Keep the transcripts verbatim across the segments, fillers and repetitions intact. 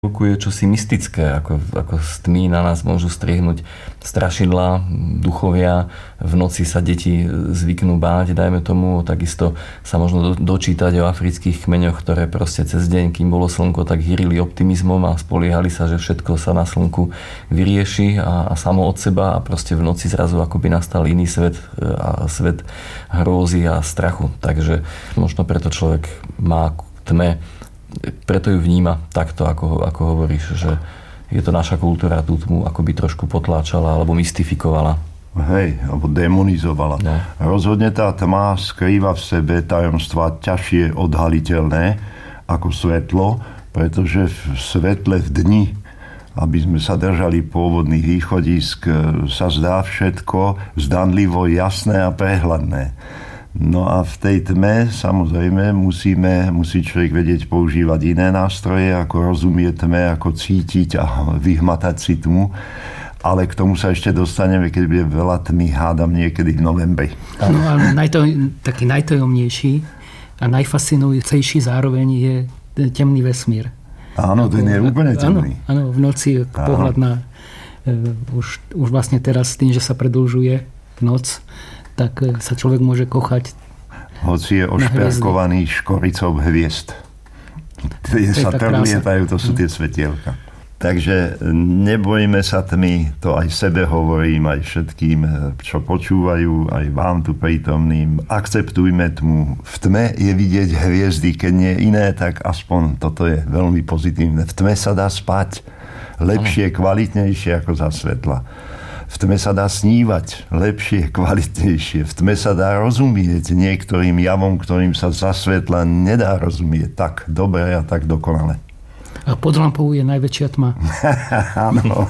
je čosi mystické, ako, ako z tmy na nás môžu striehnúť strašidlá, duchovia, v noci sa deti zvyknú báť, dajme tomu, takisto sa možno do, dočítať o afrických kmeňoch, ktoré proste cez deň, kým bolo slnko, tak hýrili optimizmom a spoliehali sa, že všetko sa na slnku vyrieši a, a samo od seba a proste v noci zrazu akoby nastal iný svet a svet hrôzy a strachu. Takže možno preto človek má k tme, preto ju vníma takto, ako, ako hovoríš, že je to naša kultúra, tú tmu akoby trošku potláčala alebo mystifikovala. Hej, alebo demonizovala. No. Rozhodne tá tma skrýva v sebe tajomstvá ťažšie odhaliteľné ako svetlo, pretože v svetle v dni, aby sme sa držali pôvodných východisk, sa zdá všetko zdanlivo jasné a prehľadné. No a v tej tme samozrejme musíme, musí človek vedieť používať iné nástroje, ako rozumieť tme, ako cítiť a vyhmatať si tmu. Ale k tomu sa ešte dostaneme, keď bude veľa tmy, hádam niekedy v novembri. No ale najto, taký najtajomnejší a najfascinujúcejší zároveň je temný vesmír. Áno, ten je úplne temný. Áno, áno, v noci pohľad na uh, už, už vlastne teraz tým, že sa predĺžuje noc, tak sa človek môže kochať. Hoci je ošperkovaný škoricou hviezd. Tie sa trlietajú, to sú tie svetielka. Takže nebojme sa tmy, to aj sebe hovorím, aj všetkým, čo počúvajú, aj vám tu prítomným. Akceptujme tmu. V tme je vidieť hviezdy, keď nie iné, tak aspoň toto je veľmi pozitívne. V tme sa dá spať lepšie, kvalitnejšie ako za svetla. V tme sa dá snívať lepšie, kvalitnejšie. V tme sa dá rozumieť niektorým javom, ktorým sa za svetla nedá rozumieť tak dobre a tak dokonale. A pod lampou je najväčšia tma. Áno.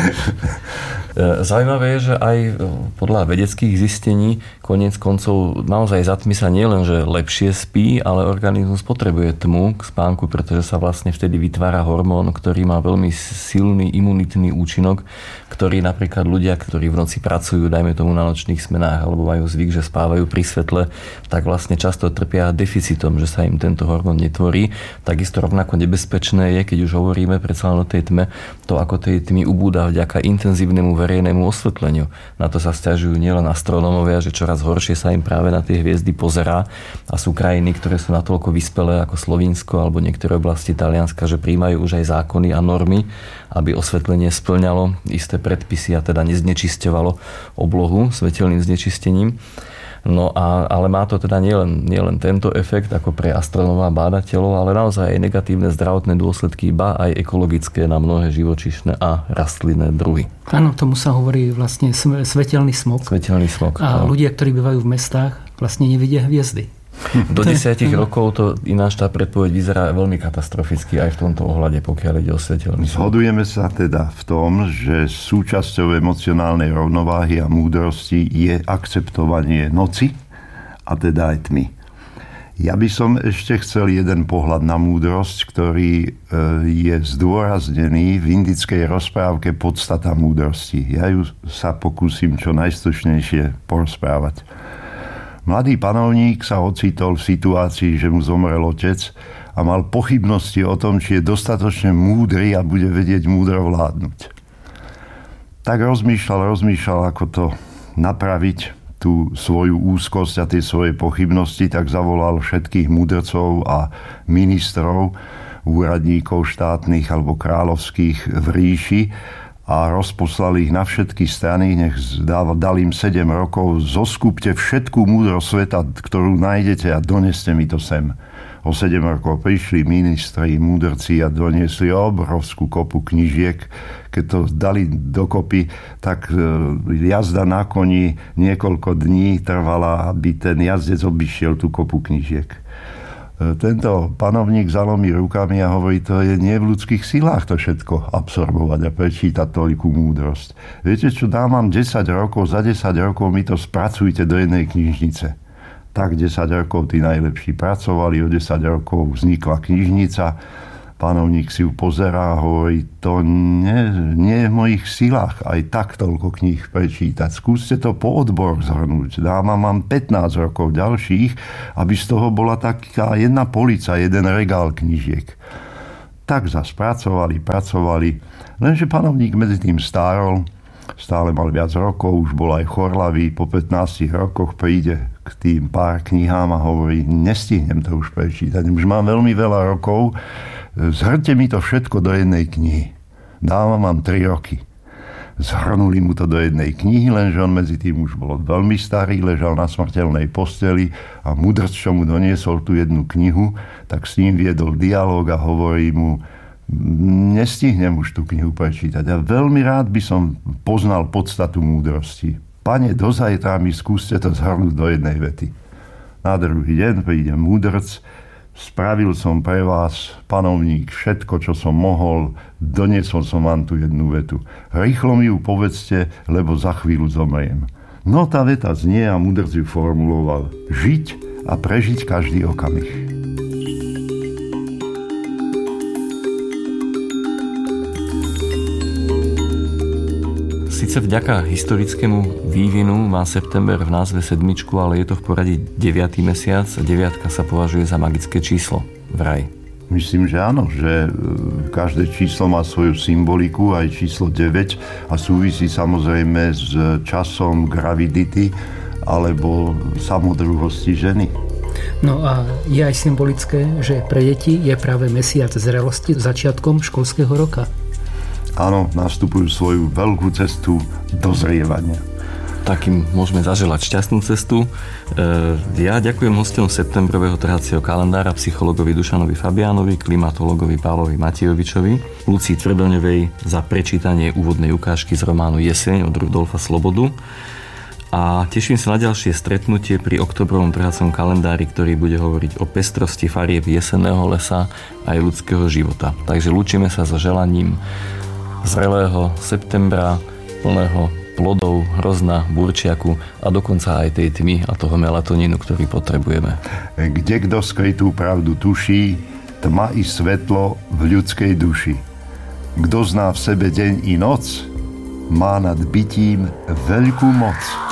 Zaujímavé je, že aj podľa vedeckých zistení koniec koncov naozaj za tmy sa nielen, že lepšie spí, ale organizmus potrebuje tmu k spánku, pretože sa vlastne vtedy vytvára hormón, ktorý má veľmi silný imunitný účinok, ktorý napríklad ľudia, ktorí v noci pracujú, dajme tomu na nočných smenách, alebo majú zvyk, že spávajú pri svetle, tak vlastne často trpia deficitom, že sa im tento hormón netvorí. Takisto rovnako nebezpečné je, keď už hovoríme predsa len o tej tme, to ako tej tmy ubúda vďaka intenzívnemu verejnému osvetleniu. Na to sa sťažujú nielen astronómovia, že čoraz horšie sa im práve na tie hviezdy pozerá a sú krajiny, ktoré sú natoľko vyspelé ako Slovinsko alebo niektoré oblasti Talianska, že prijímajú už aj zákony a normy, aby osvetlenie spĺňalo isté predpisy a teda neznečisťovalo oblohu svetelným znečistením. No a, ale má to teda nielen, nielen tento efekt ako pre astronómov a bádateľov, ale naozaj aj negatívne zdravotné dôsledky, ba aj ekologické na mnohé živočíšne a rastlinné druhy. Áno, tomu sa hovorí vlastne svetelný smog. Svetelný smog. A no. ľudia, ktorí bývajú v mestách, vlastne nevidia hviezdy. Do desiatich rokov to ináč tá predpoveď vyzerá veľmi katastroficky aj v tomto ohľade, pokiaľ ide o svetelný smog. Zhodujeme sa teda v tom, že súčasťou emocionálnej rovnováhy a múdrosti je akceptovanie noci a teda aj tmy. Ja by som ešte chcel jeden pohľad na múdrosť, ktorý je zdôraznený v indickej rozprávke Podstata múdrosti. Ja ju sa pokúsim čo najstručnejšie porozprávať. Mladý panovník sa ocitol v situácii, že mu zomrel otec a mal pochybnosti o tom, či je dostatočne múdry a bude vedieť múdro vládnuť. Tak rozmýšľal, rozmýšľal, ako to napraviť, tú svoju úzkosť a tie svoje pochybnosti, tak zavolal všetkých múdrcov a ministrov, úradníkov štátnych alebo kráľovských v ríši a rozposlal ich na všetky strany, nech dal im sedem rokov, zoskupte všetkú múdrosť sveta, ktorú nájdete a doneste mi to sem. O sedem rokov prišli ministri, múdrci a doniesli obrovskú kopu knižiek. Keď to dali dokopy, tak jazda na koni niekoľko dní trvala, aby ten jazdec obišiel tú kopu knižiek. Tento panovník zalomí rukami a hovorí, to je nie v ľudských silách to všetko absorbovať a prečítať toľkú múdrosť. Viete čo, dám vám desať rokov, za desať rokov mi to spracujte do jednej knižnice. Tak desať rokov tí najlepší pracovali, o desať rokov vznikla knižnica. Panovník si ju pozerá a hovorí, to nie, nie je v mojich silách aj tak toľko kníh prečítať. Skúste to po odbor zhrnúť. Dávam vám pätnásť rokov ďalších, aby z toho bola taká jedna polica, jeden regál knižiek. Tak zas pracovali, pracovali. Lenže panovník medzi tým stárol, stále mal viac rokov, už bol aj chorlavý, po pätnástich rokoch príde k tým pár knihám a hovorí, nestihnem to už prečítať, už mám veľmi veľa rokov, zhrňte mi to všetko do jednej knihy. Dávam vám tri roky. Zhrnuli mu to do jednej knihy, lenže on medzi tým už bol veľmi starý, ležal na smrteľnej posteli a mudrc, čo mu doniesol tú jednu knihu, tak s ním viedol dialóg a hovorí mu, nestihnem už tú knihu prečítať. A veľmi rád by som poznal podstatu múdrosti. Pane, do zajtra mi skúste to zhrnúť do jednej vety. Na druhý deň príde múdrc, spravil som pre vás, panovník, všetko, čo som mohol, doniesol som vám tú jednu vetu. Rýchlo mi ju povedzte, lebo za chvíľu zomriem. No tá veta znie a múdrc ju formuloval. Žiť a prežiť každý okamih. Sice vďaka historickému vývinu má september v názve sedmičku, ale je to v poradí deviaty mesiac a deviatka sa považuje za magické číslo vraj. Myslím, že áno, že každé číslo má svoju symboliku, aj číslo deväť a súvisí samozrejme s časom gravidity alebo samodruhosti ženy. No a je aj symbolické, že pre deti je práve mesiac zrelosti začiatkom školského roka. Áno, nastupujú svoju veľkú cestu dozrievania. Takým môžeme zaželať šťastnú cestu. Ja ďakujem hosťom septembrového trhacieho kalendára psychologovi Dušanovi Fabiánovi, klimatologovi Pálovi Matijovičovi, Lucii Tvrdoňovej za prečítanie úvodnej ukážky z románu Jeseň od Rudolfa Slobodu. A teším sa na ďalšie stretnutie pri oktobrovom trhacom kalendári, ktorý bude hovoriť o pestrosti farieb jesenného lesa aj ľudského života. Takže lúčime sa so želaním zrelého septembra, plného plodov, hrozna, burčiaku a dokonca aj tej tmy a toho melatonínu, ktorý potrebujeme. Kde kto skrytú pravdu tuší, tma i svetlo v ľudskej duši. Kto zná v sebe deň i noc, má nad bytím veľkú moc.